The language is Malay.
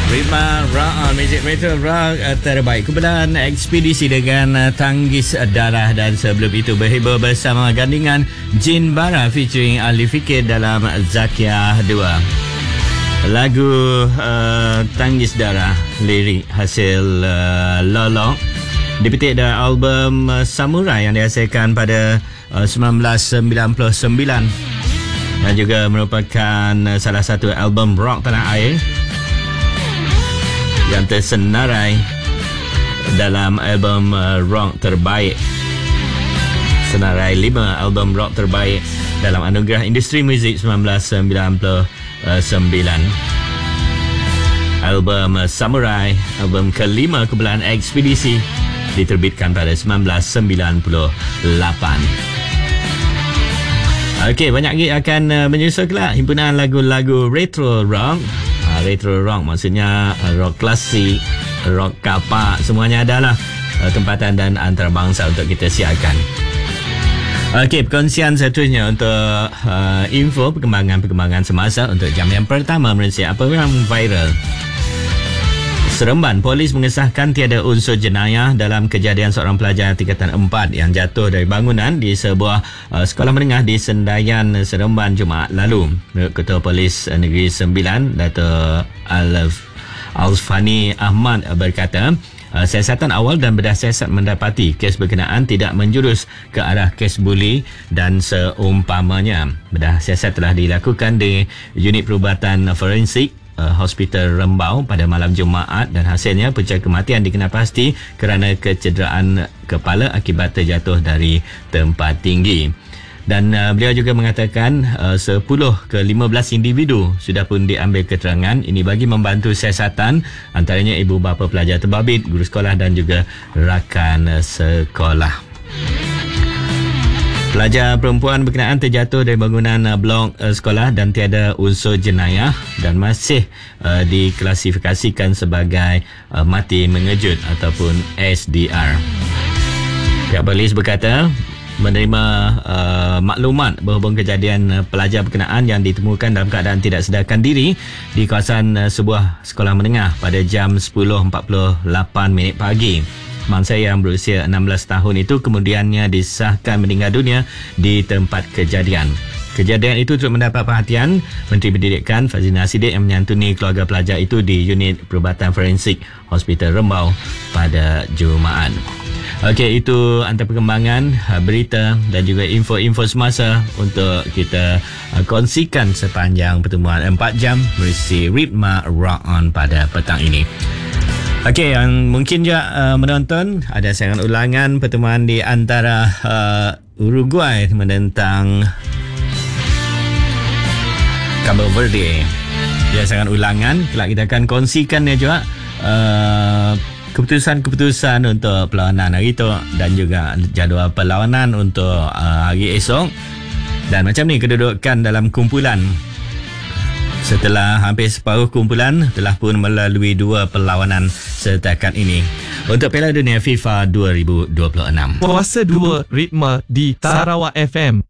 Ritma Rock, Magic Retro Rock terbaik. Kumpulan ekspedisi dengan Tanggis Darah, dan sebelum itu berhibur bersama gandingan Jin Bara featuring Ali Fikir dalam Zakiah 2. Lagu Tanggis Darah, lirik hasil Lolong, dipetik dari album Samurai yang dihasilkan pada 1999 dan juga merupakan salah satu album rock tanah air yang tersenarai dalam album rock terbaik, senarai 5 album rock terbaik dalam anugerah industri muzik 1999. Album Samurai, album kelima kumpulan ekspedisi, diterbitkan pada 1998. Okey, banyak lagi akan menyusul kelak himpunan lagu-lagu retro rock. Retro rock maksudnya rock klasik, rock kapak, semuanya adalah tempatan dan antarabangsa untuk kita siarkan. Okey, perkongsian seterusnya untuk info perkembangan semasa untuk jam yang pertama menerusi apa yang viral. Seremban, polis mengesahkan tiada unsur jenayah dalam kejadian seorang pelajar tingkatan 4 yang jatuh dari bangunan di sebuah sekolah menengah di Sendayan, Seremban Jumaat lalu. Menurut Ketua Polis Negeri Sembilan, Dato' Alfani Ahmad berkata, siasatan awal dan bedah siasat mendapati kes berkenaan tidak menjurus ke arah kes buli dan seumpamanya. Bedah siasat telah dilakukan di Unit Perubatan Forensik Hospital Rembau pada malam Jumaat, dan hasilnya punca kematian dikenal pasti kerana kecederaan kepala akibat terjatuh dari tempat tinggi. Dan beliau juga mengatakan 10 ke 15 individu sudah pun diambil keterangan. Ini bagi membantu siasatan, antaranya ibu bapa pelajar terbabit, guru sekolah dan juga rakan sekolah. Pelajar perempuan berkenaan terjatuh dari bangunan blok sekolah dan tiada unsur jenayah dan masih diklasifikasikan sebagai mati mengejut ataupun SDR. Pihak polis berkata menerima maklumat berhubung kejadian pelajar berkenaan yang ditemukan dalam keadaan tidak sedarkan diri di kawasan sebuah sekolah menengah pada jam 10.48 pagi. Mangsa yang berusia 16 tahun itu kemudiannya disahkan meninggal dunia di tempat kejadian. Kejadian itu turut mendapat perhatian Menteri Pendidikan Fazlina Sidik yang menyantuni keluarga pelajar itu di Unit Perubatan Forensik Hospital Rembau pada Jumaat. Okey, itu antara perkembangan berita dan juga info-info semasa untuk kita kongsikan sepanjang pertemuan 4 jam berisi Ritma Rock On pada petang ini. Okey, yang mungkin juga menonton, ada saingan ulangan pertemuan di antara Uruguay menentang Cabo Verde. Dia saingan ulangan, kelak kita akan kongsikannya juga keputusan-keputusan untuk perlawanan hari itu dan juga jadual perlawanan untuk hari esok. Dan macam ni kedudukan dalam kumpulan. Setelah hampir separuh kumpulan telah pun melalui 2 perlawanan setakat ini untuk Piala Dunia FIFA 2026. Kuasa 2 Ritma di Sarawak FM.